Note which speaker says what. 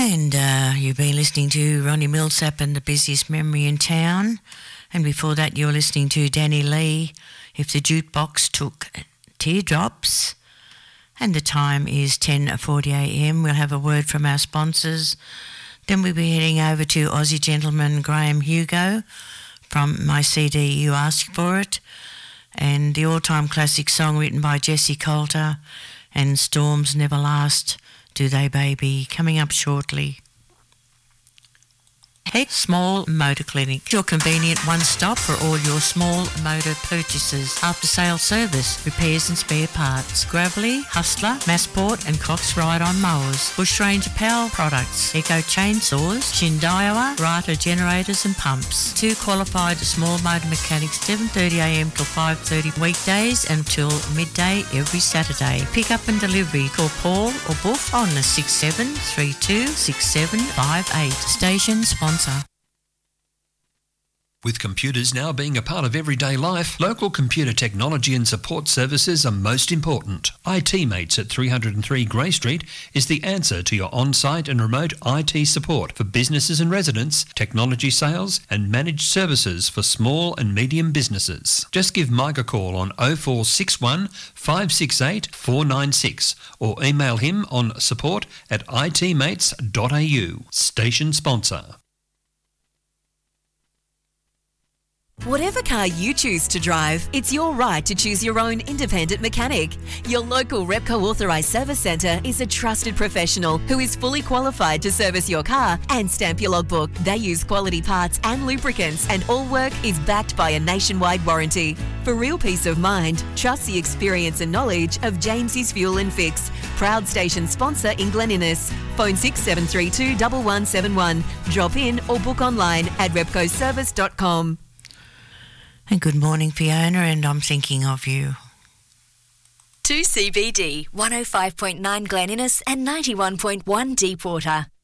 Speaker 1: And you've been listening to Ronnie Millsap and The Busiest Memory in Town. And before that, you're listening to Danny Lee, If the Jukebox Took Teardrops. And the time is 10:40am. We'll have a word from our sponsors. Then we'll be heading over to Aussie gentleman Graham Hugo from my CD You Asked For It, and the all-time classic song written by Jessie Coulter and Storms Never Last, Do They Baby, coming up shortly. Heck Small Motor Clinic, your convenient one-stop for all your small motor purchases. After-sale service, repairs and spare parts. Gravely, Hustler, Massport and Cox Ride-On mowers. Bushranger Power products. Eco chainsaws. Shindaiwa, Rata generators and pumps. 2 qualified small motor mechanics, 7:30am till 5:30 weekdays and till midday every Saturday. Pick up and delivery. Call Paul or Boof on the 67326758. Station sponsor.
Speaker 2: With computers now being a part of everyday life, local computer technology and support services are most important. IT Mates at 303 Grey Street is the answer to your on-site and remote IT support for businesses and residents, technology sales and managed services for small and medium businesses. Just give Mike a call on 0461 568 496 or email him on support@itmates.au. Station sponsor.
Speaker 3: Whatever car you choose to drive, it's your right to choose your own independent mechanic. Your local Repco authorised service centre is a trusted professional who is fully qualified to service your car and stamp your logbook. They use quality parts and lubricants, and all work is backed by a nationwide warranty. For real peace of mind, trust the experience and knowledge of James's Fuel and Fix, proud station sponsor in Glen Innes. Phone 6732 1171. Drop in or book online at repcoservice.com.
Speaker 1: And good morning, Fiona, and I'm thinking of you.
Speaker 4: 2CBD, 105.9 Glen Innes and 91.1 Deepwater.